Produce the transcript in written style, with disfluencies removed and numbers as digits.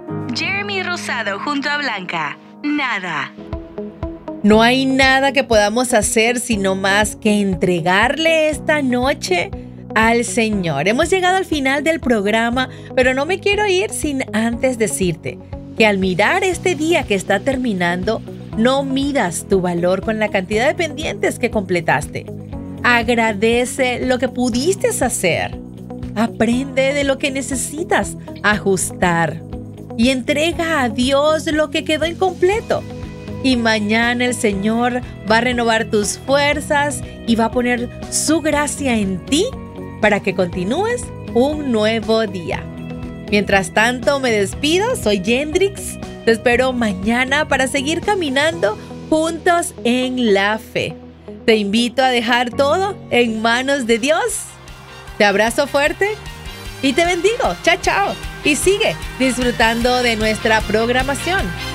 Jeremy Rosado junto a Blanca. Nada. No hay nada que podamos hacer sino más que entregarle esta noche al Señor. Hemos llegado al final del programa, pero no me quiero ir sin antes decirte que al mirar este día que está terminando, no midas tu valor con la cantidad de pendientes que completaste. Agradece lo que pudiste hacer. Aprende de lo que necesitas ajustar y entrega a Dios lo que quedó incompleto. Y mañana el Señor va a renovar tus fuerzas y va a poner su gracia en ti para que continúes un nuevo día. Mientras tanto, me despido. Soy Yendrix. Te espero mañana para seguir caminando juntos en la fe. Te invito a dejar todo en manos de Dios. Te abrazo fuerte y te bendigo. Chao, chao. Y sigue disfrutando de nuestra programación.